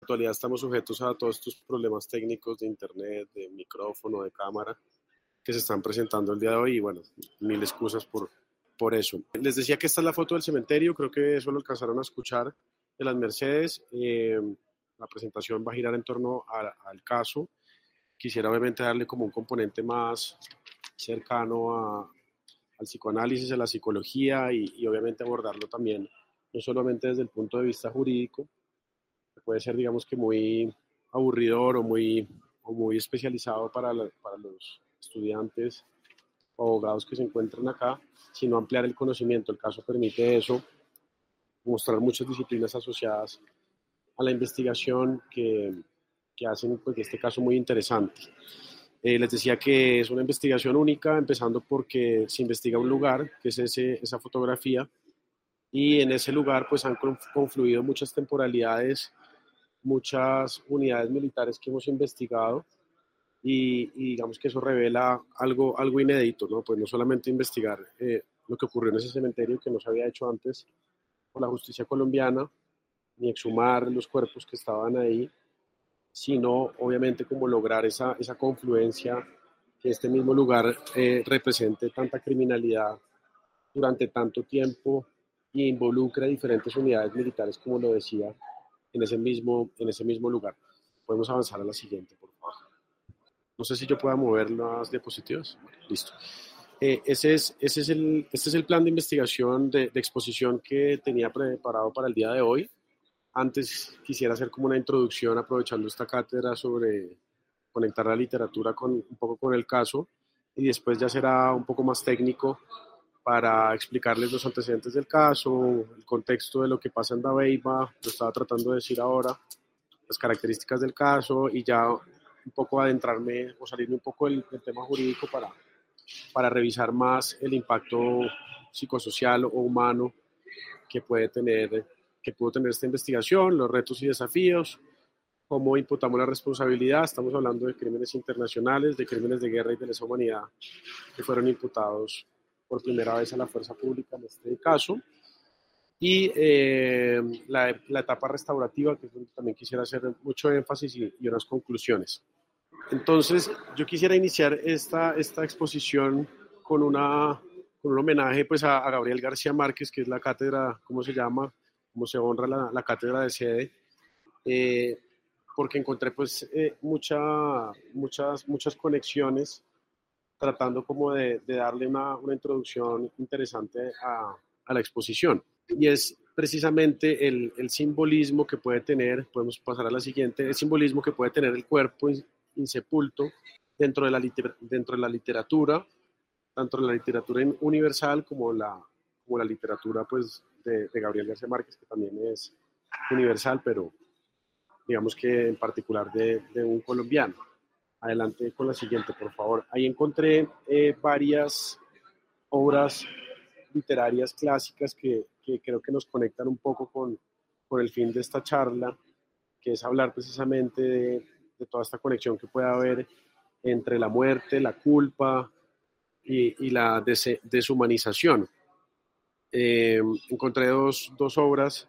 actualidad estamos sujetos a todos estos problemas técnicos de internet, de micrófono, de cámara, que se están presentando el día de hoy y bueno, mil excusas por eso. Les decía que esta es la foto del cementerio, creo que eso lo alcanzaron a escuchar de las Mercedes. La presentación va a girar en torno al caso. Quisiera obviamente darle como un componente más cercano al psicoanálisis, a la psicología y obviamente abordarlo también, no solamente desde el punto de vista jurídico, que puede ser digamos que muy aburridor o muy especializado para los estudiantes o abogados que se encuentran acá, sino ampliar el conocimiento. El caso permite eso, mostrar muchas disciplinas asociadas a la investigación que hacen pues, de este caso muy interesante. Les decía que es una investigación única, empezando porque se investiga un lugar, que es esa fotografía, y en ese lugar pues han confluido muchas temporalidades, muchas unidades militares que hemos investigado, y digamos que eso revela algo inédito, ¿no? Pues no solamente investigar lo que ocurrió en ese cementerio que no se había hecho antes por la justicia colombiana, ni exhumar los cuerpos que estaban ahí, sino obviamente como lograr esa confluencia, que este mismo lugar represente tanta criminalidad durante tanto tiempo e involucra diferentes unidades militares, como lo decía, en ese mismo lugar. Podemos avanzar a la siguiente, por favor. No sé si yo pueda mover las diapositivas. Listo. Este es el plan de investigación, de exposición que tenía preparado para el día de hoy. Antes quisiera hacer como una introducción, aprovechando esta cátedra, sobre conectar la literatura un poco con el caso, y después ya será un poco más técnico para explicarles los antecedentes del caso, el contexto de lo que pasa en Dabeiba, lo estaba tratando de decir ahora, las características del caso, y ya un poco adentrarme o salirme un poco del tema jurídico para revisar más el impacto psicosocial o humano que pudo tener esta investigación, los retos y desafíos, cómo imputamos la responsabilidad. Estamos hablando de crímenes internacionales, de crímenes de guerra y de lesa humanidad que fueron imputados por primera vez a la fuerza pública en este caso. Y la etapa restaurativa, que es donde también quisiera hacer mucho énfasis y unas conclusiones. Entonces, yo quisiera iniciar esta exposición con un homenaje pues, a Gabriel García Márquez, que es la cátedra, ¿cómo se llama? ¿Cómo se honra la cátedra de sede? Porque encontré pues, muchas conexiones, tratando como de darle una introducción interesante a la exposición. Y es precisamente el simbolismo que puede tener, podemos pasar a la siguiente, el simbolismo que puede tener el cuerpo insepulto dentro de la literatura, tanto la literatura universal como la literatura pues, de Gabriel García Márquez, que también es universal, pero digamos que en particular de un colombiano. Adelante con la siguiente, por favor. Ahí encontré varias obras literarias clásicas que creo que nos conectan un poco con el fin de esta charla, que es hablar precisamente de toda esta conexión que puede haber entre la muerte, la culpa y la deshumanización. Encontré dos obras,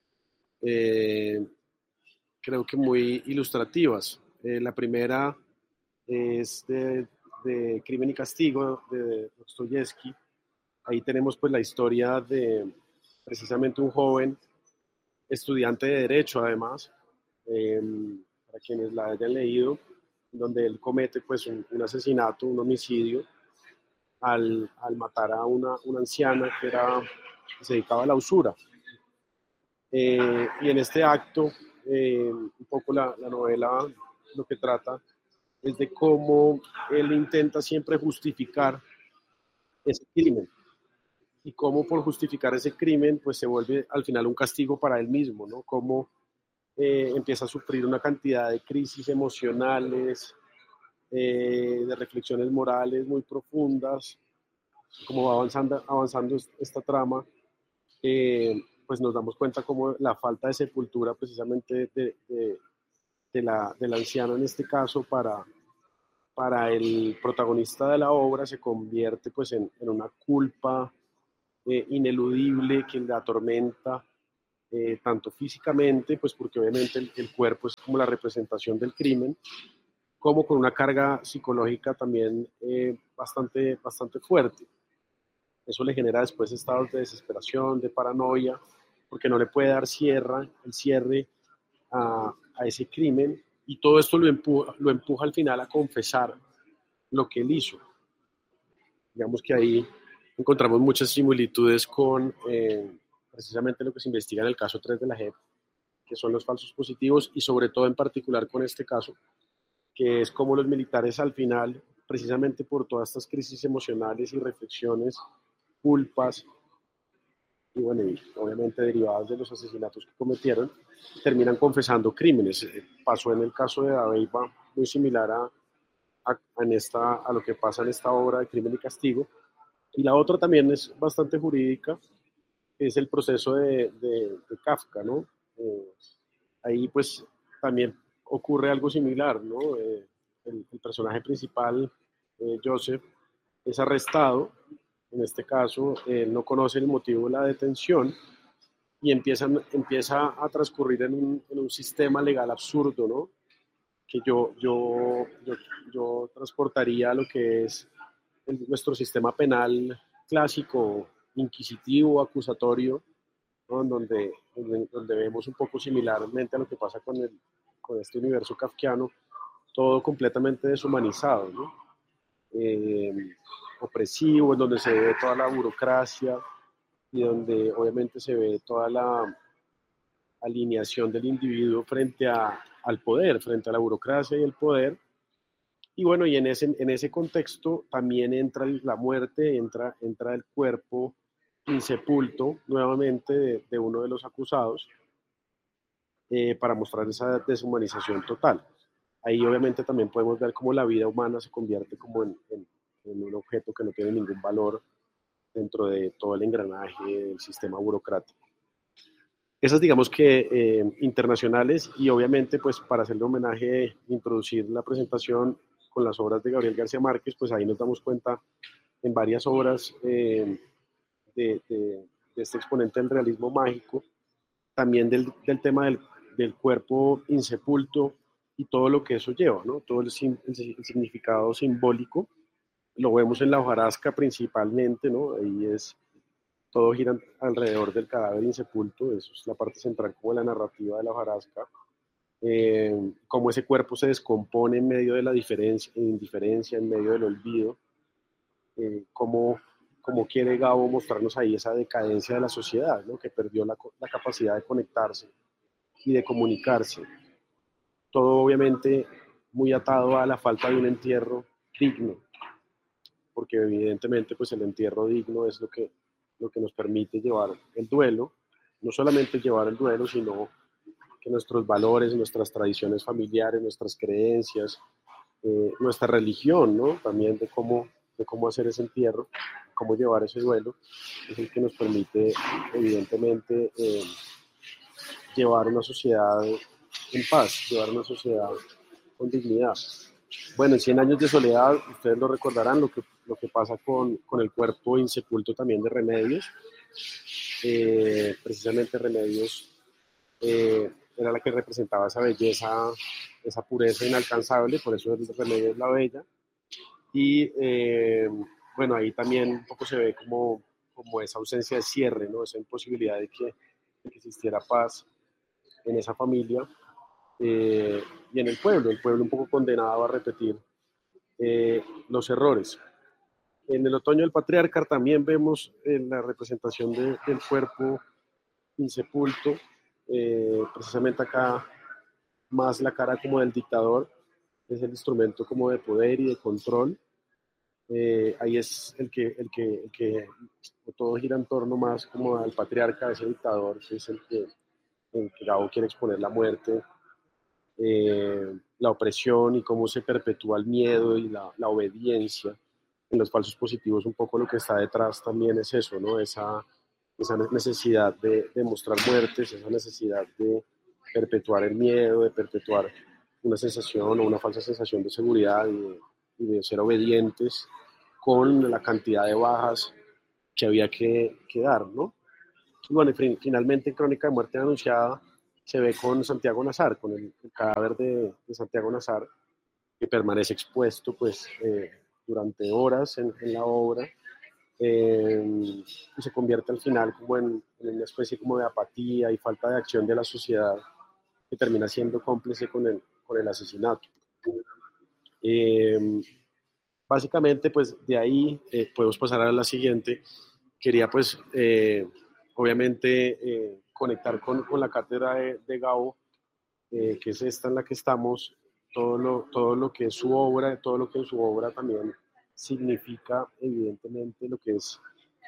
creo que muy ilustrativas. La primera es de Crimen y Castigo, de Dostoyevsky. Ahí tenemos pues la historia de precisamente un joven estudiante de Derecho, además, para quienes la hayan leído, donde él comete pues un asesinato, un homicidio, al matar a una anciana que se dedicaba a la usura. Y en este acto, un poco la novela lo que trata es de cómo él intenta siempre justificar ese crimen, y cómo por justificar ese crimen pues se vuelve al final un castigo para él mismo, ¿no? Cómo empieza a sufrir una cantidad de crisis emocionales, de reflexiones morales muy profundas. Como va avanzando esta trama, pues nos damos cuenta cómo la falta de sepultura precisamente de la anciana en este caso para el protagonista de la obra se convierte pues en una culpa ineludible que le atormenta, tanto físicamente, pues porque obviamente el cuerpo es como la representación del crimen, como con una carga psicológica también bastante fuerte. Eso le genera después estados de desesperación, de paranoia, porque no le puede dar el cierre a ese crimen, y todo esto lo empuja al final a confesar lo que él hizo. Digamos que ahí encontramos muchas similitudes con precisamente lo que se investiga en el caso 3 de la JEP, que son los falsos positivos, y sobre todo en particular con este caso, que es como los militares al final, precisamente por todas estas crisis emocionales y reflexiones, culpas, y bueno, y obviamente derivadas de los asesinatos que cometieron, terminan confesando crímenes. Pasó en el caso de Dabeiba, muy similar a lo que pasa en esta obra de Crimen y Castigo. Y la otra también es bastante jurídica, es el proceso de Kafka, ¿no? Ahí pues también ocurre algo similar, ¿no? El personaje principal, Joseph, es arrestado. En este caso, él no conoce el motivo de la detención y empieza a transcurrir en un sistema legal absurdo, ¿no? Que yo transportaría a lo que es nuestro sistema penal clásico, inquisitivo, acusatorio, ¿no? Donde vemos un poco similarmente a lo que pasa con este universo kafkiano, todo completamente deshumanizado, ¿no? Eh, Opresivo, en donde se ve toda la burocracia y donde obviamente se ve toda la alineación del individuo al poder, frente a la burocracia y el poder. Y bueno, y en ese contexto también entra la muerte, entra el cuerpo insepulto nuevamente de uno de los acusados, para mostrar esa deshumanización total. Ahí obviamente también podemos ver cómo la vida humana se convierte como en un objeto que no tiene ningún valor dentro de todo el engranaje del sistema burocrático. Esas digamos que internacionales, y obviamente pues para hacerle homenaje, introducir la presentación con las obras de Gabriel García Márquez, pues ahí nos damos cuenta en varias obras de este exponente del realismo mágico, también del tema del cuerpo insepulto y todo lo que eso lleva, ¿no? Todo el significado simbólico. Lo vemos en la hojarasca principalmente, ¿no? Ahí todo gira alrededor del cadáver insepulto, eso es la parte central como de la narrativa de la hojarasca. Cómo ese cuerpo se descompone en medio de la indiferencia, en medio del olvido, cómo quiere Gabo mostrarnos ahí esa decadencia de la sociedad, ¿no? Que perdió la capacidad de conectarse y de comunicarse. Todo obviamente muy atado a la falta de un entierro digno, porque evidentemente pues el entierro digno es lo que nos permite llevar el duelo, no solamente llevar el duelo, sino que nuestros valores, nuestras tradiciones familiares, nuestras creencias, nuestra religión, ¿no? También de cómo hacer ese entierro, cómo llevar ese duelo, es el que nos permite evidentemente llevar una sociedad en paz, llevar una sociedad con dignidad. Bueno, en 100 años de soledad, ustedes lo recordarán, lo que pasa con el cuerpo insepulto también de Remedios. Precisamente Remedios era la que representaba esa belleza, esa pureza inalcanzable, por eso el Remedios es la bella. Y bueno, ahí también un poco se ve como esa ausencia de cierre, ¿no? Esa imposibilidad de que existiera paz en esa familia, y en el pueblo un poco condenado a repetir los errores. En el otoño del patriarca también vemos la representación del cuerpo insepulto, precisamente acá más la cara como del dictador, es el instrumento como de poder y de control. Ahí es el que todo gira en torno más como al patriarca, ese dictador, que es el que Gabo quiere exponer la muerte, la opresión y cómo se perpetúa el miedo y la obediencia. En los falsos positivos un poco lo que está detrás también es eso, ¿no? Esa necesidad de mostrar muertes, esa necesidad de perpetuar el miedo, de perpetuar una sensación o una falsa sensación de seguridad y de ser obedientes con la cantidad de bajas que había que dar, ¿no? Y bueno, finalmente en Crónica de Muerte Anunciada se ve con Santiago Nazar, con el cadáver de Santiago Nazar, que permanece expuesto pues durante horas en la obra, y se convierte al final como en una especie como de apatía y falta de acción de la sociedad, que termina siendo cómplice con el asesinato. Eh, Básicamente, pues de ahí podemos pasar a la siguiente. Quería pues obviamente conectar con la cátedra de Gabo, que es esta en la que estamos, todo lo que es su obra, todo lo que en su obra también significa evidentemente lo que es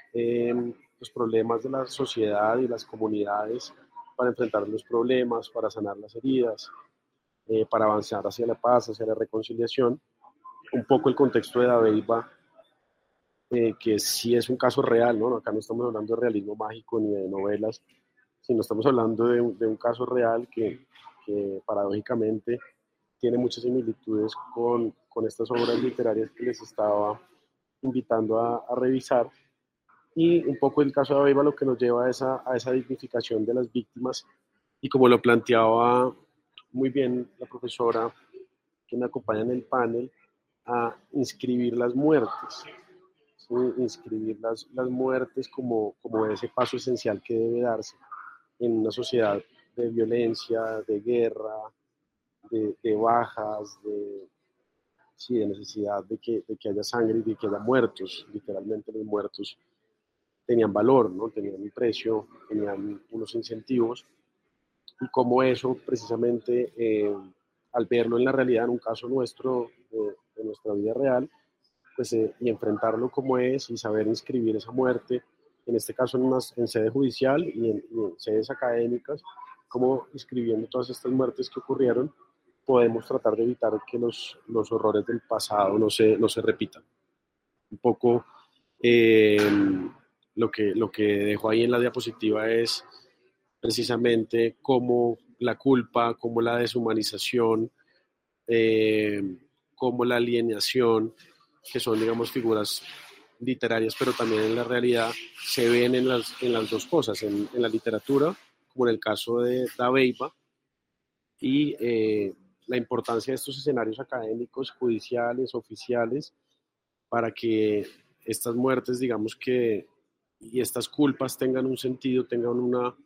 los problemas de la sociedad y las comunidades para enfrentar los problemas, para sanar las heridas, para avanzar hacia la paz, hacia la reconciliación. Un poco el contexto de Dabeiba, que sí es un caso real, ¿no? Acá no estamos hablando de realismo mágico ni de novelas, sino estamos hablando de un caso real que paradójicamente tiene muchas similitudes con estas obras literarias que les estaba invitando a revisar. Y un poco el caso de Abeba lo que nos lleva a esa dignificación de las víctimas, y como lo planteaba muy bien la profesora que me acompaña en el panel, a inscribir las muertes, ¿sí? Inscribir las muertes como ese paso esencial que debe darse en una sociedad de violencia, de guerra, de bajas, sí, de necesidad de que haya sangre y de que haya muertos. Literalmente los muertos tenían valor, ¿no? Tenían un precio, tenían unos incentivos, y como eso precisamente, al verlo en la realidad, en un caso nuestro, de nuestra vida real, pues, y enfrentarlo como es y saber inscribir esa muerte, en este caso en sede judicial y en sedes académicas, como inscribiendo todas estas muertes que ocurrieron, podemos tratar de evitar que los horrores del pasado no se repitan. Un poco eh, lo que dejo ahí en la diapositiva es precisamente cómo la culpa, cómo la deshumanización, eh, cómo la alienación, que son, digamos, figuras literarias, pero también en la realidad, se ven en las dos cosas, en la literatura, como en el caso de Dabeiba, y la importancia de estos escenarios académicos, judiciales, oficiales, para que estas muertes, digamos que, y estas culpas tengan un sentido, tengan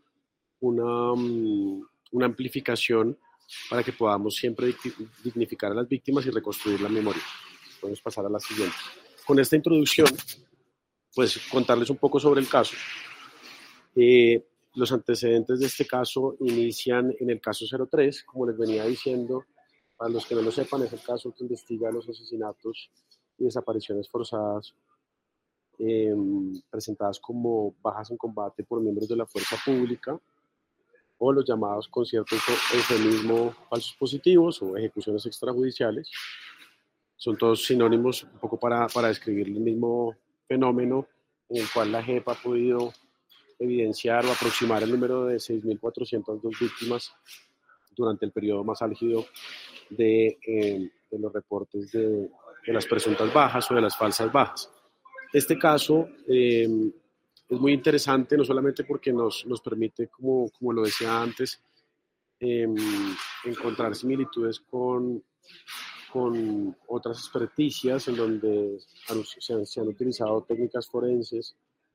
una amplificación, para que podamos siempre dignificar a las víctimas y reconstruir la memoria. Podemos pasar a la siguiente. Con esta introducción, pues contarles un poco sobre el caso. Los antecedentes de este caso inician en el caso 03, como les venía diciendo. Para los que no lo sepan, es el caso que investiga los asesinatos y desapariciones forzadas presentadas como bajas en combate por miembros de la fuerza pública, o los llamados, con cierto eufemismo, falsos positivos o ejecuciones extrajudiciales. Son todos sinónimos un poco para describir el mismo fenómeno, en el cual la JEP ha podido evidenciar o aproximar el número de 6.402 víctimas durante el periodo más álgido de los reportes de las presuntas bajas o de las falsas bajas. Este caso es muy interesante, no solamente porque nos permite, como lo decía antes, encontrar similitudes con otras experticias en donde se han utilizado técnicas forenses,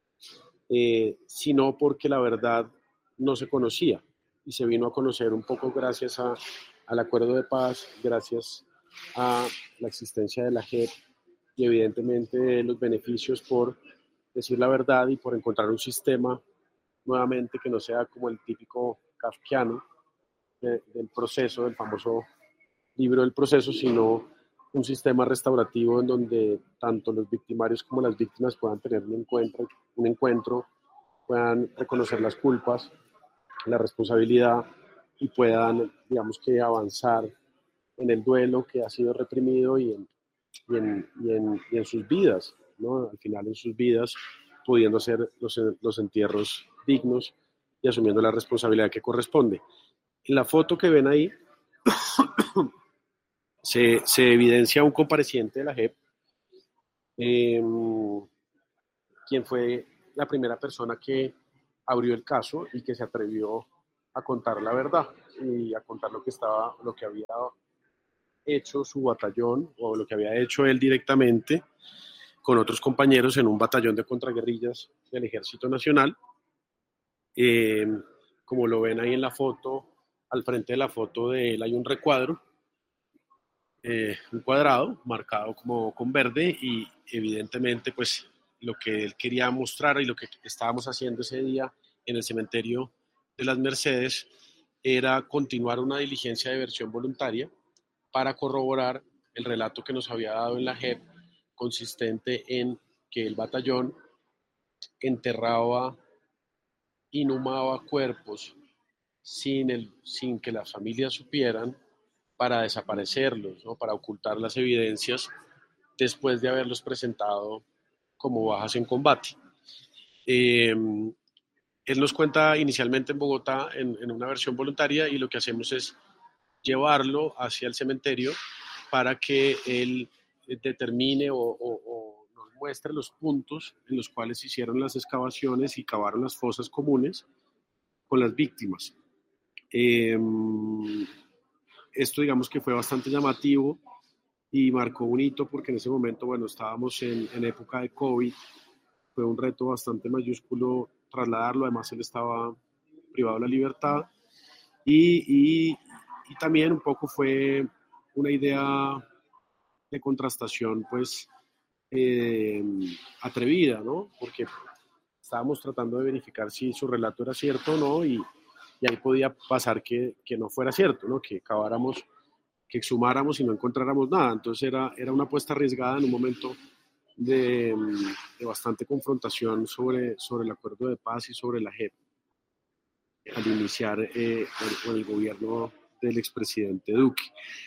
sino porque la verdad no se conocía y se vino a conocer un poco gracias al acuerdo de paz, gracias a la existencia de la JEP y evidentemente los beneficios por decir la verdad y por encontrar un sistema nuevamente que no sea como el típico kafkiano del proceso, del famoso libro del proceso, sino un sistema restaurativo en donde tanto los victimarios como las víctimas puedan tener un encuentro, puedan reconocer las culpas, la responsabilidad, y puedan, digamos, que avanzar en el duelo que ha sido reprimido y en sus vidas, ¿no? Al final en sus vidas, pudiendo hacer los entierros dignos y asumiendo la responsabilidad que corresponde. En la foto que ven ahí se evidencia un compareciente de la JEP, quien fue la primera persona que abrió el caso y que se atrevió a contar la verdad y a contar lo que había hecho su batallón o lo que había hecho él directamente con otros compañeros en un batallón de contraguerrillas del Ejército Nacional. Eh, Como lo ven ahí en la foto, al frente de la foto de él hay un recuadro, un cuadrado marcado como con verde y evidentemente pues lo que él quería mostrar y lo que estábamos haciendo ese día en el cementerio de las Mercedes era continuar una diligencia de versión voluntaria para corroborar el relato que nos había dado en la JEP, consistente en que el batallón enterraba, inhumaba cuerpos sin que las familias supieran para desaparecerlos, ¿no? Para ocultar las evidencias después de haberlos presentado como bajas en combate. Él nos cuenta inicialmente en Bogotá en una versión voluntaria y lo que hacemos es llevarlo hacia el cementerio para que él determine o nos muestre los puntos en los cuales se hicieron las excavaciones y cavaron las fosas comunes con las víctimas. Esto digamos que fue bastante llamativo y marcó un hito porque en ese momento, bueno, estábamos en época de COVID, fue un reto bastante mayúsculo trasladarlo, además él estaba privado de la libertad y también un poco fue una idea de contrastación pues atrevida, ¿no? Porque estábamos tratando de verificar si su relato era cierto o no y ahí podía pasar que no fuera cierto, ¿no? Que acabáramos, que exhumáramos y no encontráramos nada. Entonces era una apuesta arriesgada en un momento de bastante confrontación sobre el acuerdo de paz y sobre la JEP al iniciar el gobierno del expresidente Duque.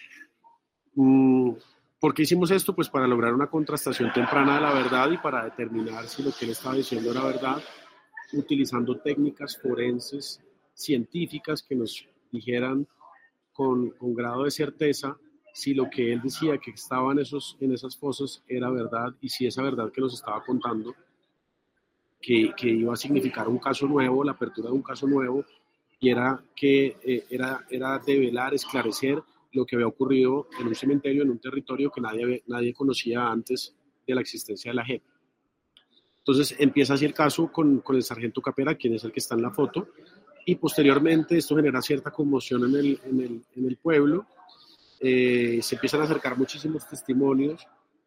¿Por qué hicimos esto? Pues para lograr una contrastación temprana de la verdad y para determinar si lo que él estaba diciendo era verdad, utilizando técnicas forenses científicas que nos dijeran con grado de certeza si lo que él decía que estaba en esas fosas era verdad y si esa verdad que nos estaba contando, que iba a significar un caso nuevo, la apertura de un caso nuevo, y era que era develar, esclarecer lo que había ocurrido en un cementerio, en un territorio que nadie conocía antes de la existencia de la JEP. Entonces empieza así el caso con el sargento Capera, quien es el que está en la foto, y posteriormente esto genera cierta conmoción en el pueblo. Se empiezan a acercar muchísimos testimonios.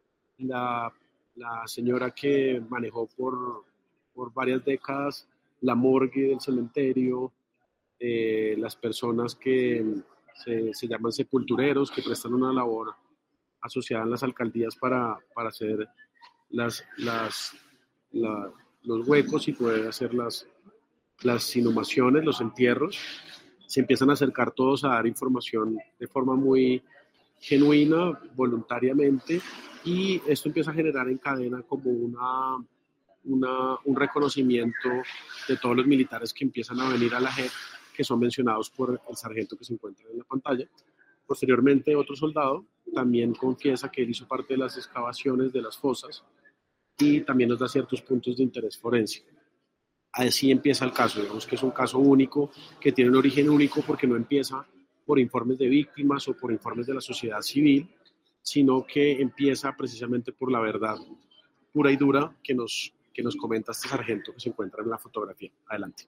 La señora que manejó por varias décadas la morgue del cementerio, las personas que se llaman sepultureros, que prestan una labor asociada en las alcaldías para hacer las, los huecos y poder hacer las inhumaciones, los entierros. Se empiezan a acercar todos a dar información de forma muy genuina, voluntariamente, y esto empieza a generar en cadena como un reconocimiento de todos los militares que empiezan a venir a la JEP, que son mencionados por el sargento que se encuentra en la pantalla. Posteriormente, otro soldado también confiesa que él hizo parte de las excavaciones de las fosas y también nos da ciertos puntos de interés forense. Así empieza el caso, digamos que es un caso único, que tiene un origen único porque no empieza por informes de víctimas o por informes de la sociedad civil, sino que empieza precisamente por la verdad pura y dura que nos comenta este sargento que se encuentra en la fotografía. Adelante.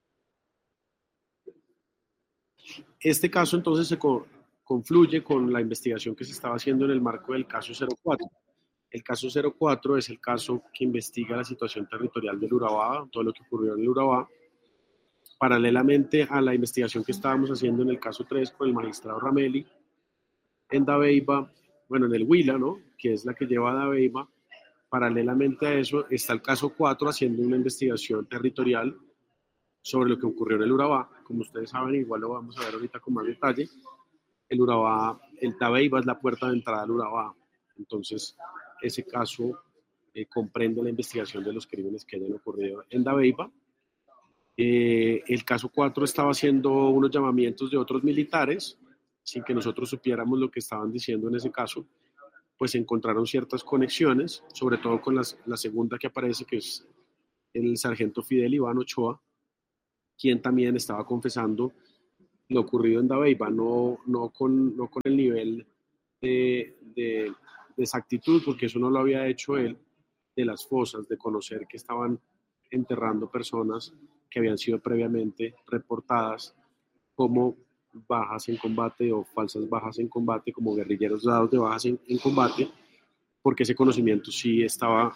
Este caso entonces se confluye con la investigación que se estaba haciendo en el marco del caso 04. El caso 04 es el caso que investiga la situación territorial del Urabá, todo lo que ocurrió en el Urabá, paralelamente a la investigación que estábamos haciendo en el caso 3 con el magistrado Ramelli, en Dabeiba, bueno, en el Huila, ¿no? Que es la que lleva a Dabeiba. Paralelamente a eso está el caso 4 haciendo una investigación territorial sobre lo que ocurrió en el Urabá. Como ustedes saben, igual lo vamos a ver ahorita con más detalle. El Urabá, el Dabeiba es la puerta de entrada al Urabá. Entonces, ese caso comprende la investigación de los crímenes que hayan ocurrido en Dabeiba. El caso 4 estaba haciendo unos llamamientos de otros militares, sin que nosotros supiéramos lo que estaban diciendo en ese caso, pues encontraron ciertas conexiones, sobre todo con la segunda que aparece, que es el sargento Fidel Iván Ochoa, quien también estaba confesando lo ocurrido en Dabeiba, no con el nivel de exactitud, porque eso no lo había hecho él, de las fosas, de conocer que estaban enterrando personas que habían sido previamente reportadas como bajas en combate o falsas bajas en combate, como guerrilleros dados de bajas en combate, porque ese conocimiento sí estaba,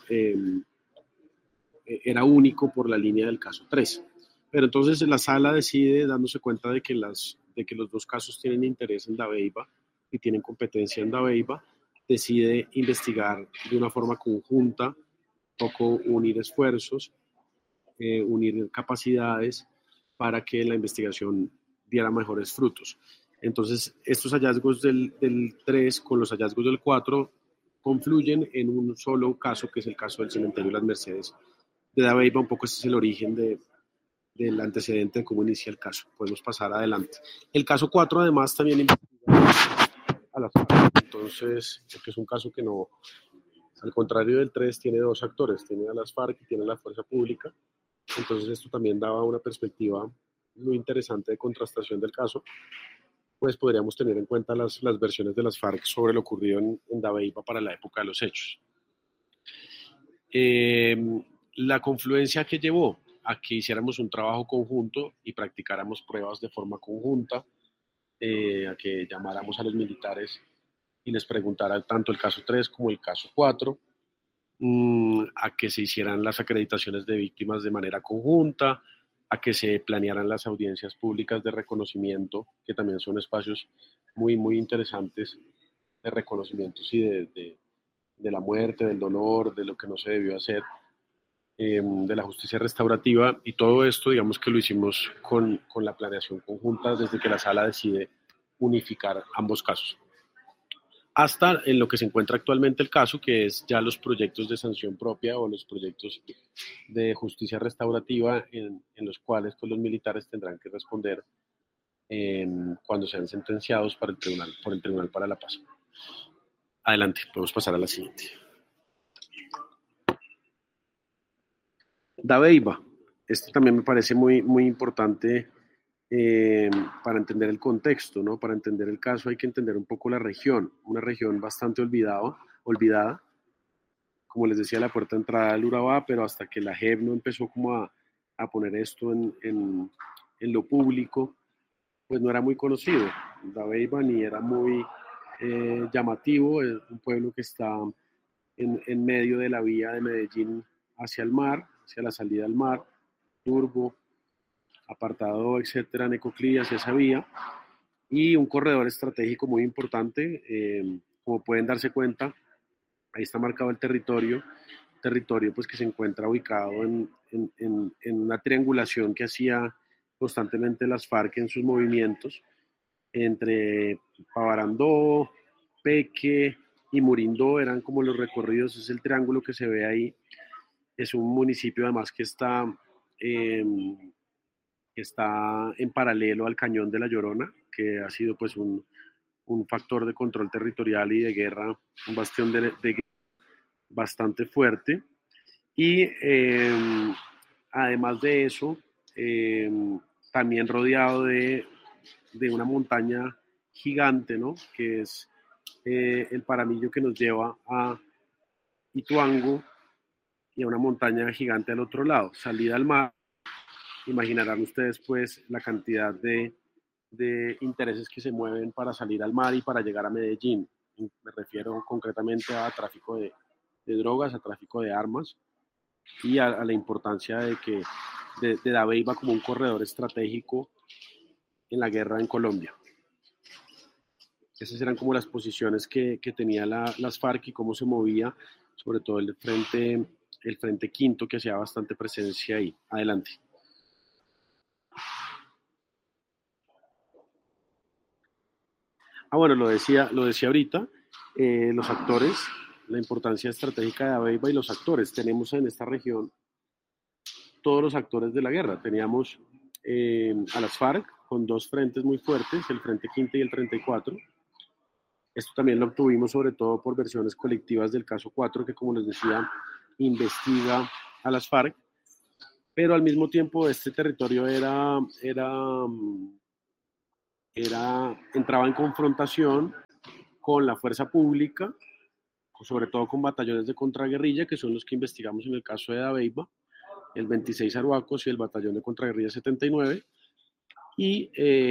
era único por la línea del caso 3. Pero entonces la sala decide, dándose cuenta de que los dos casos tienen interés en Dabeiba y tienen competencia en Dabeiba, decide investigar de una forma conjunta, un poco unir esfuerzos, unir capacidades para que la investigación diera mejores frutos. Entonces, estos hallazgos del 3 con los hallazgos del 4 confluyen en un solo caso, que es el caso del cementerio de las Mercedes de Dabeiba. Un poco este es el origen del antecedente de cómo inicia el caso. Podemos pasar adelante. El caso 4 además también investiga a las FARC, entonces, porque es un caso que no, al contrario del 3, tiene dos actores, tiene a las FARC y tiene a la fuerza pública. Entonces esto también daba una perspectiva muy interesante de contrastación del caso. Pues podríamos tener en cuenta las versiones de las FARC sobre lo ocurrido en Dabeiba para la época de los hechos. La confluencia que llevó a que hiciéramos un trabajo conjunto y practicáramos pruebas de forma conjunta, a que llamáramos a los militares y les preguntara tanto el caso 3 como el caso 4, a que se hicieran las acreditaciones de víctimas de manera conjunta, a que se planearan las audiencias públicas de reconocimiento, que también son espacios muy, muy interesantes de reconocimientos y de la muerte, del dolor, de lo que no se debió hacer, de la justicia restaurativa, y todo esto, digamos que lo hicimos con la planeación conjunta desde que la sala decide unificar ambos casos. Hasta en lo que se encuentra actualmente el caso, que es ya los proyectos de sanción propia o los proyectos de justicia restaurativa en los cuales pues, los militares tendrán que responder cuando sean sentenciados por el Tribunal para la Paz. Adelante, podemos pasar a la siguiente. Dabeiba. Esto también me parece muy, muy importante para entender el contexto, ¿no? Para entender el caso hay que entender un poco la región, una región bastante olvidada. Como les decía, la puerta de entrada del Urabá, pero hasta que la JEP no empezó como a poner esto en lo público, pues no era muy conocido. Dabeiba ni era muy llamativo, es un pueblo que está en medio de la vía de Medellín hacia el mar, hacia la salida al mar, Turbo, Apartado, etcétera, Necoclí, hacia esa vía, y un corredor estratégico muy importante. Como pueden darse cuenta, ahí está marcado el territorio pues que se encuentra ubicado en una triangulación que hacía constantemente las FARC en sus movimientos entre Pavarandó, Peque y Murindó, eran como los recorridos, es el triángulo que se ve ahí. Es un municipio además que está en paralelo al cañón de la Llorona, que ha sido pues un factor de control territorial y de guerra, un bastión de guerra bastante fuerte. Y además de eso, también rodeado de una montaña gigante, ¿no? Que es el Paramillo, que nos lleva a Ituango, y a una montaña gigante al otro lado, salida al mar. Imaginarán ustedes pues la cantidad de intereses que se mueven para salir al mar y para llegar a Medellín. Me refiero concretamente a tráfico de drogas, a tráfico de armas, y a la importancia de que de Dabeiba como un corredor estratégico en la guerra en Colombia. Esas eran como las posiciones que tenía las FARC y cómo se movía, sobre todo el frente quinto, que hacía bastante presencia ahí. Adelante. Bueno, lo decía ahorita, los actores, la importancia estratégica de Dabeiba y los actores. Tenemos en esta región todos los actores de la guerra. Teníamos a las FARC con dos frentes muy fuertes, el Frente Quinto y el 34. Esto también lo obtuvimos sobre todo por versiones colectivas del caso 4, que como les decía, investiga a las FARC. pero al mismo tiempo este territorio entraba en confrontación con la fuerza pública, sobre todo con batallones de contraguerrilla, que son los que investigamos en el caso de Dabeiba, el 26 Arhuacos y el batallón de contraguerrilla 79, y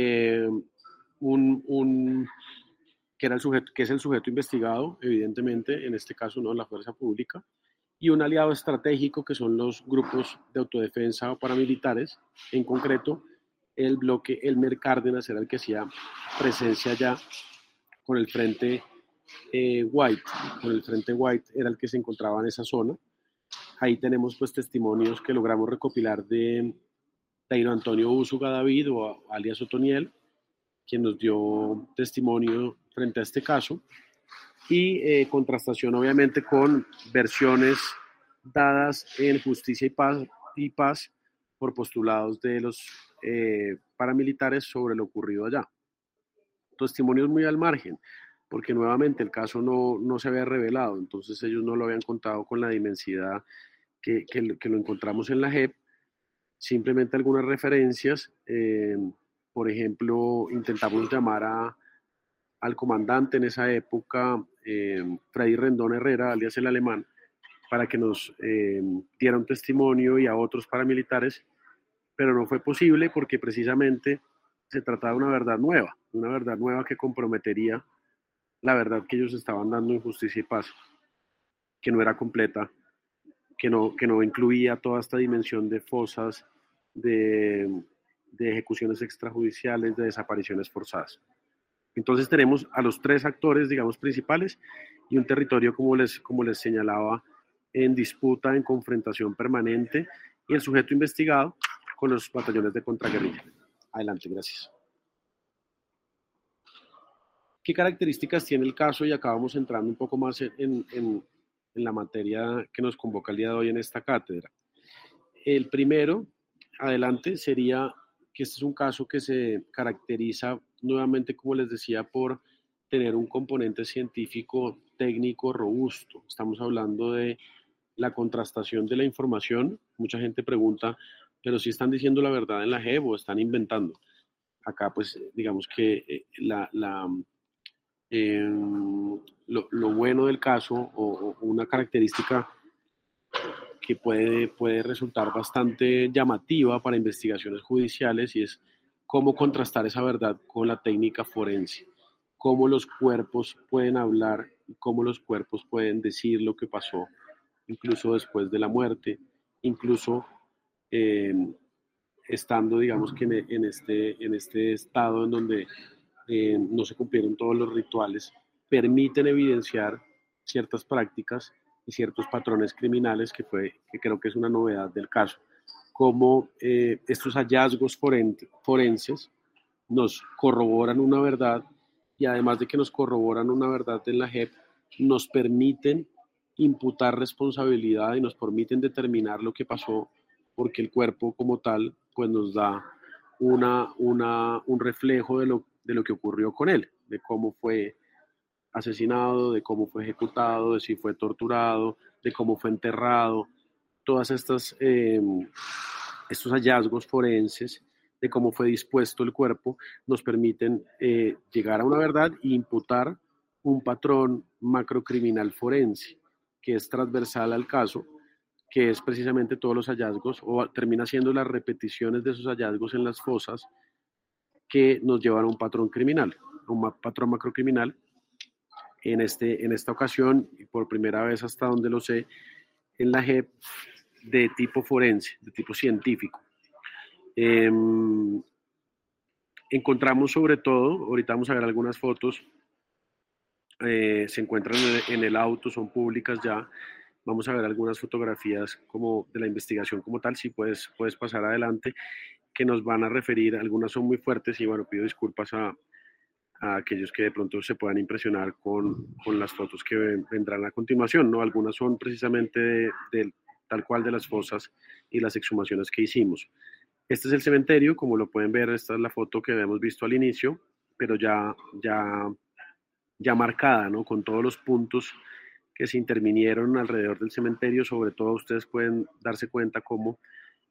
que, era el sujeto, que es el sujeto investigado, evidentemente, en este caso no la fuerza pública, y un aliado estratégico que son los grupos de autodefensa paramilitares, en concreto el bloque Elmer Cárdenas era el que hacía presencia ya con el frente White, con el frente White era el que se encontraba en esa zona. Ahí tenemos pues testimonios que logramos recopilar de Dairo Antonio Úsuga David o alias Otoniel, quien nos dio testimonio frente a este caso, y contrastación obviamente con versiones dadas en Justicia y Paz por postulados de los paramilitares sobre lo ocurrido allá. Testimonios muy al margen, porque nuevamente el caso no se había revelado, entonces ellos no lo habían contado con la dimensidad que lo encontramos en la JEP, simplemente algunas referencias, por ejemplo, intentamos llamar al comandante en esa época, Freddy Rendón Herrera, alias el alemán, para que nos diera un testimonio y a otros paramilitares, pero no fue posible porque precisamente se trataba de una verdad nueva que comprometería la verdad que ellos estaban dando en Justicia y Paz, que no era completa, que no incluía toda esta dimensión de fosas, de ejecuciones extrajudiciales, de desapariciones forzadas. Entonces tenemos a los tres actores, digamos, principales y un territorio, como les señalaba, en disputa, en confrontación permanente, y el sujeto investigado con los batallones de contraguerrilla. Adelante, gracias. ¿Qué características tiene el caso? Y acabamos entrando un poco más en la materia que nos convoca el día de hoy en esta cátedra. El primero, adelante, sería que este es un caso que se caracteriza nuevamente, como les decía, por tener un componente científico técnico robusto. Estamos hablando de la contrastación de la información. Mucha gente pregunta, pero si están diciendo la verdad en la JEP o están inventando. Acá, pues, digamos que lo bueno del caso o una característica que puede resultar bastante llamativa para investigaciones judiciales y es cómo contrastar esa verdad con la técnica forense, cómo los cuerpos pueden hablar y cómo los cuerpos pueden decir lo que pasó, incluso después de la muerte, incluso eh, estando, digamos que en este estado en donde no se cumplieron todos los rituales, permiten evidenciar ciertas prácticas y ciertos patrones criminales que creo que es una novedad del caso, como estos hallazgos forenses nos corroboran una verdad y además de que nos corroboran una verdad en la JEP, nos permiten imputar responsabilidad y nos permiten determinar lo que pasó porque el cuerpo como tal pues nos da un reflejo de lo que ocurrió con él, de cómo fue asesinado, de cómo fue ejecutado, de si fue torturado, de cómo fue enterrado, todas estos hallazgos forenses de cómo fue dispuesto el cuerpo nos permiten llegar a una verdad e imputar un patrón macrocriminal forense que es transversal al caso, que es precisamente todos los hallazgos o termina siendo las repeticiones de esos hallazgos en las fosas que nos llevan a un patrón criminal, un patrón macrocriminal. En esta ocasión, y por primera vez hasta donde lo sé, en la JEP de tipo forense, de tipo científico. Encontramos sobre todo, ahorita vamos a ver algunas fotos, se encuentran en el auto, son públicas ya. Vamos a ver algunas fotografías como de la investigación como tal, si puedes pasar adelante, que nos van a referir, algunas son muy fuertes y bueno, pido disculpas a aquellos que de pronto se puedan impresionar con las fotos que vendrán a continuación, ¿no? Algunas son precisamente de tal cual de las fosas y las exhumaciones que hicimos. Este es el cementerio, como lo pueden ver, esta es la foto que habíamos visto al inicio, pero ya marcada, ¿no? Con todos los puntos que se intervinieron alrededor del cementerio, sobre todo ustedes pueden darse cuenta cómo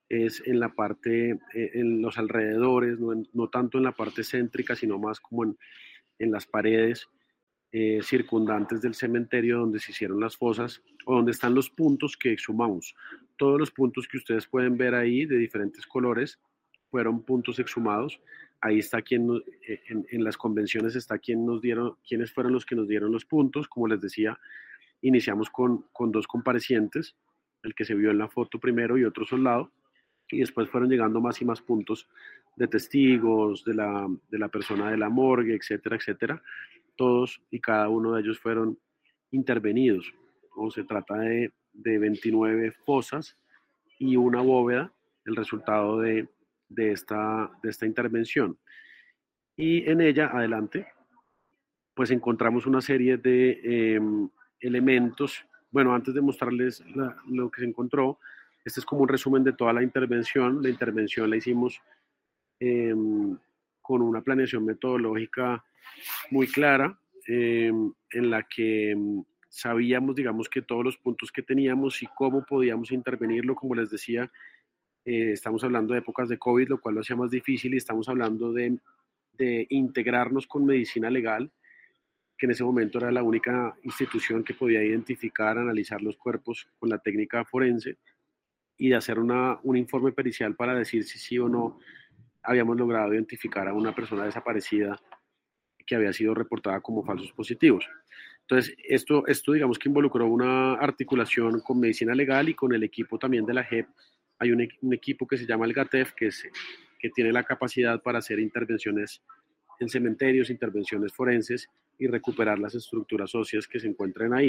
es en la parte, en los alrededores, no tanto en la parte céntrica, sino más como en las paredes circundantes del cementerio donde se hicieron las fosas o donde están los puntos que exhumamos. Todos los puntos que ustedes pueden ver ahí de diferentes colores fueron puntos exhumados. Ahí está en las convenciones está quiénes fueron los que nos dieron los puntos. Como les decía, iniciamos con dos comparecientes, el que se vio en la foto primero y otro soldado, y después fueron llegando más y más puntos de testigos, de la persona de la morgue, etcétera, etcétera. Todos y cada uno de ellos fueron intervenidos. O se trata de 29 fosas y una bóveda, el resultado de esta intervención. Y en ella, adelante, pues encontramos una serie de elementos. Bueno, antes de mostrarles lo que se encontró, este es como un resumen de toda la intervención. La intervención la hicimos eh, con una planeación metodológica muy clara, en la que sabíamos, digamos, que todos los puntos que teníamos y cómo podíamos intervenirlo. Como les decía, estamos hablando de épocas de COVID, lo cual lo hacía más difícil, y estamos hablando de integrarnos con medicina legal, que en ese momento era la única institución que podía identificar, analizar los cuerpos con la técnica forense y de hacer un informe pericial para decir si sí o no habíamos logrado identificar a una persona desaparecida que había sido reportada como falsos positivos. Entonces, esto digamos que involucró una articulación con medicina legal y con el equipo también de la JEP. Hay un equipo que se llama el GATEF, que tiene la capacidad para hacer intervenciones en cementerios, intervenciones forenses y recuperar las estructuras óseas que se encuentren ahí.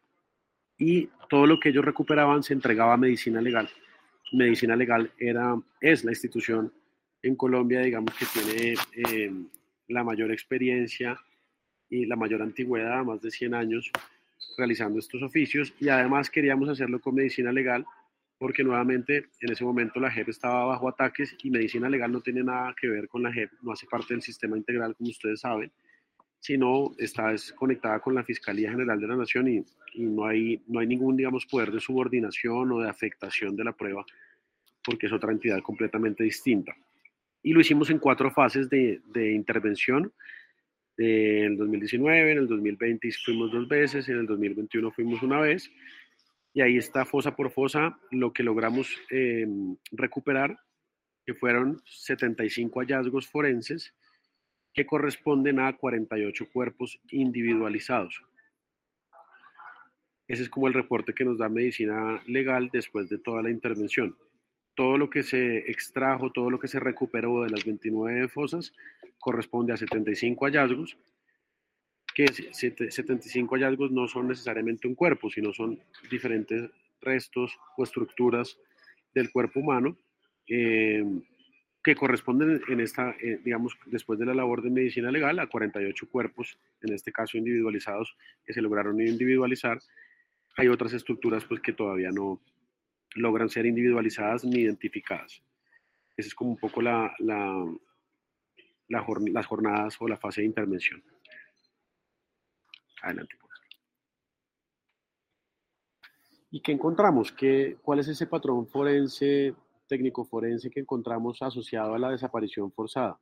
Y todo lo que ellos recuperaban se entregaba a medicina legal. Medicina legal es la institución en Colombia, digamos, que tiene la mayor experiencia y la mayor antigüedad, más de 100 años, realizando estos oficios. Y además queríamos hacerlo con medicina legal, porque nuevamente en ese momento la JEP estaba bajo ataques y medicina legal no tiene nada que ver con la JEP, no hace parte del sistema integral, como ustedes saben, sino está conectada con la Fiscalía General de la Nación, y no hay ningún, digamos, poder de subordinación o de afectación de la prueba, porque es otra entidad completamente distinta. Y lo hicimos en 4 fases de intervención. En el 2019, en el 2020 fuimos 2 veces, en el 2021 fuimos una vez, y ahí está fosa por fosa lo que logramos recuperar, que fueron 75 hallazgos forenses que corresponden a 48 cuerpos individualizados. Ese es como el reporte que nos da medicina legal después de toda la intervención. Todo lo que se extrajo, todo lo que se recuperó de las 29 fosas corresponde a 75 hallazgos, que 75 hallazgos no son necesariamente un cuerpo, sino son diferentes restos o estructuras del cuerpo humano, que corresponden digamos, después de la labor de medicina legal, a 48 cuerpos, en este caso individualizados, que se lograron individualizar. Hay otras estructuras pues que todavía no logran ser individualizadas ni identificadas. Esa es como un poco las jornadas o la fase de intervención. Adelante. ¿Y qué encontramos? ¿Cuál es ese patrón forense, técnico forense, que encontramos asociado a la desaparición forzada?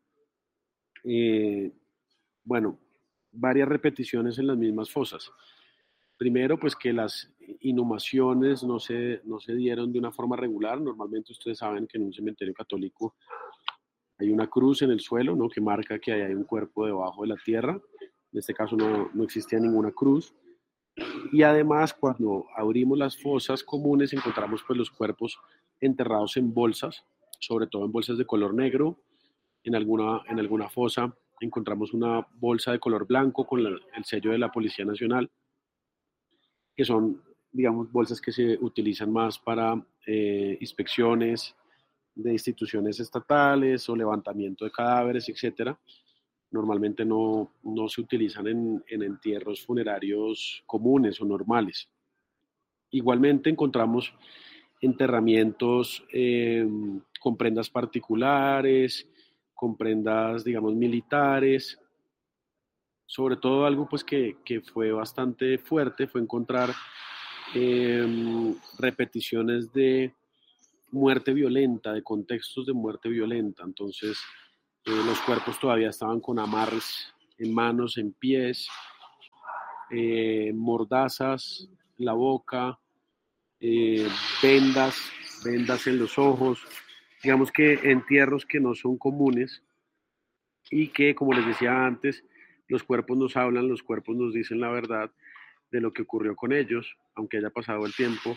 Bueno, varias repeticiones en las mismas fosas. Primero, pues que las inhumaciones no se dieron de una forma regular. Normalmente ustedes saben que en un cementerio católico hay una cruz en el suelo, ¿no?, que marca que hay un cuerpo debajo de la tierra. En este caso no existía ninguna cruz. Y además, cuando abrimos las fosas comunes, encontramos pues los cuerpos enterrados en bolsas, sobre todo en bolsas de color negro. En alguna fosa encontramos una bolsa de color blanco con el sello de la Policía Nacional, que son, digamos, bolsas que se utilizan más para inspecciones de instituciones estatales o levantamiento de cadáveres, etcétera. Normalmente no se utilizan en entierros funerarios comunes o normales. Igualmente encontramos enterramientos con prendas particulares, con prendas, digamos, militares. Sobre todo algo pues que fue bastante fuerte fue encontrar repeticiones de muerte violenta, de contextos de muerte violenta. Entonces, los cuerpos todavía estaban con amarres en manos, en pies, mordazas en la boca, eh, vendas, vendas en los ojos. Digamos que entierros que no son comunes y que, como les decía antes, los cuerpos nos hablan, los cuerpos nos dicen la verdad de lo que ocurrió con ellos, aunque haya pasado el tiempo.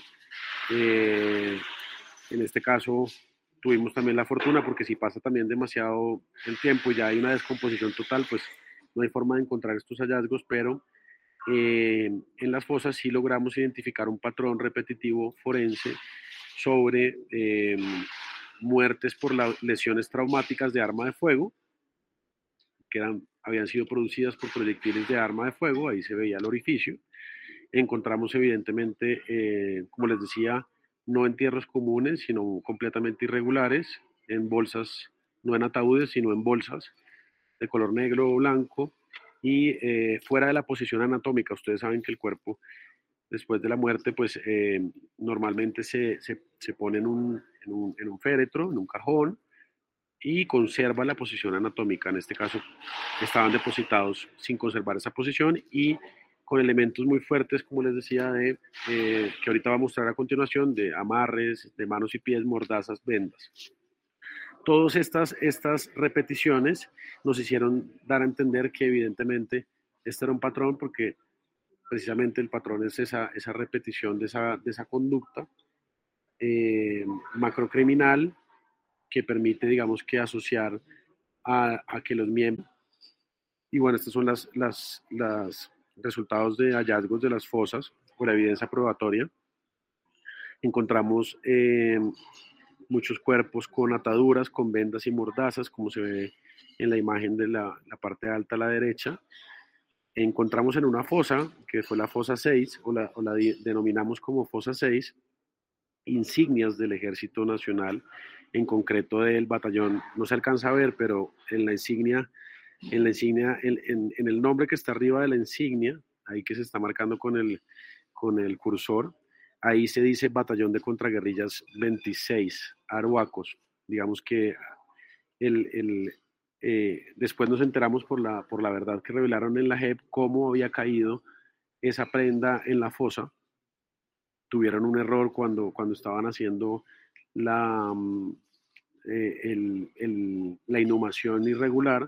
Eh, en este caso tuvimos también la fortuna, porque si pasa también demasiado el tiempo y ya hay una descomposición total, pues no hay forma de encontrar estos hallazgos, pero en las fosas sí logramos identificar un patrón repetitivo forense sobre muertes por lesiones traumáticas de arma de fuego, que habían sido producidas por proyectiles de arma de fuego. Ahí se veía el orificio. Encontramos evidentemente, como les decía, no entierros comunes, sino completamente irregulares, en bolsas, no en ataúdes, sino en bolsas de color negro o blanco, y fuera de la posición anatómica. Ustedes saben que el cuerpo, después de la muerte, pues normalmente se pone en un féretro, en un cajón, y conserva la posición anatómica. En este caso, estaban depositados sin conservar esa posición y con elementos muy fuertes, como les decía, que ahorita va a mostrar a continuación, de amarres, de manos y pies, mordazas, vendas. Todas estas repeticiones nos hicieron dar a entender que evidentemente este era un patrón, porque precisamente el patrón es esa repetición de esa conducta macrocriminal, que permite, digamos, que asociar a que los miembros. Y bueno, estos son las resultados de hallazgos de las fosas por evidencia probatoria. Encontramos muchos cuerpos con ataduras, con vendas y mordazas, como se ve en la imagen de la parte alta a la derecha. Encontramos en una fosa, que fue la fosa 6, o la denominamos como fosa 6, insignias del Ejército Nacional, en concreto del batallón. No se alcanza a ver, pero en la insignia, en el nombre que está arriba de la insignia, ahí que se está marcando con el cursor, ahí se dice Batallón de Contraguerrillas 26, Arhuacos. Digamos que después nos enteramos por la verdad que revelaron en la JEP cómo había caído esa prenda en la fosa. Tuvieron un error cuando estaban haciendo la, la inhumación irregular.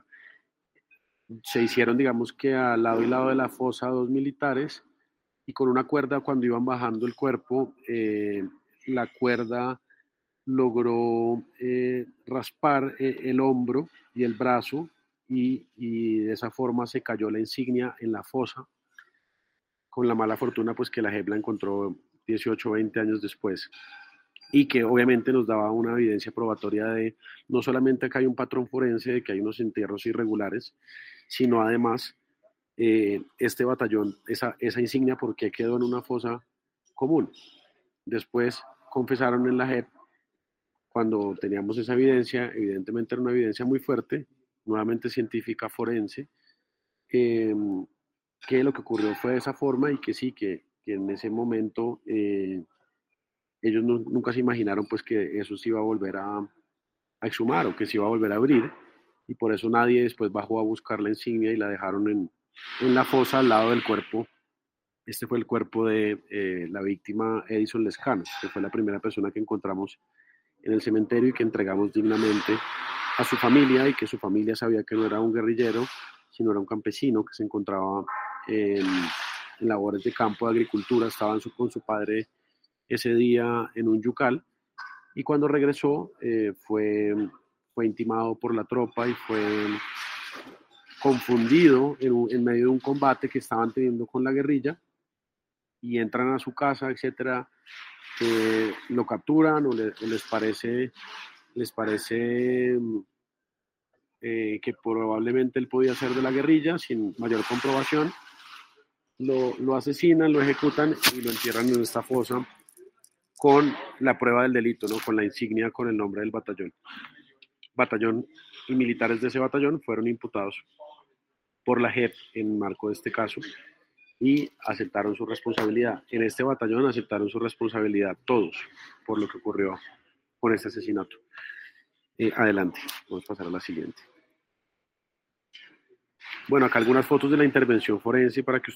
Se hicieron, digamos que al lado y lado de la fosa, dos militares, y con una cuerda, cuando iban bajando el cuerpo, la cuerda logró raspar el hombro y el brazo, y de esa forma se cayó la insignia en la fosa, con la mala fortuna pues que la JEP la encontró 18 o 20 años después, y que obviamente nos daba una evidencia probatoria de no solamente que hay un patrón forense, de que hay unos entierros irregulares, sino además este batallón, esa insignia, ¿por qué quedó en una fosa común? Después confesaron en la JEP, cuando teníamos esa evidencia, evidentemente era una evidencia muy fuerte, nuevamente científica forense, eh, que lo que ocurrió fue de esa forma, y que sí, que en ese momento ellos nunca se imaginaron pues que eso se iba a volver a exhumar, o que se iba a volver a abrir, y por eso nadie después bajó a buscar la insignia y la dejaron en la fosa al lado del cuerpo. Este fue el cuerpo de la víctima Edison Lescano, que fue la primera persona que encontramos en el cementerio y que entregamos dignamente a su familia, y que su familia sabía que no era un guerrillero, sino era un campesino que se encontraba en labores de campo, de agricultura. Estaba con su padre ese día en un yucal, y cuando regresó fue intimado por la tropa y fue confundido en medio de un combate que estaban teniendo con la guerrilla, y entran a su casa, etcétera. Lo capturan, o les parece que probablemente él podía ser de la guerrilla sin mayor comprobación. Lo asesinan, lo ejecutan y lo entierran en esta fosa con la prueba del delito, ¿no? Con la insignia, con el nombre del batallón. Batallón y militares de ese batallón fueron imputados por la JEP en marco de este caso, y aceptaron su responsabilidad. En este batallón aceptaron su responsabilidad todos por lo que ocurrió con este asesinato. Adelante, vamos a pasar a la siguiente. Bueno, acá algunas fotos de la intervención forense para que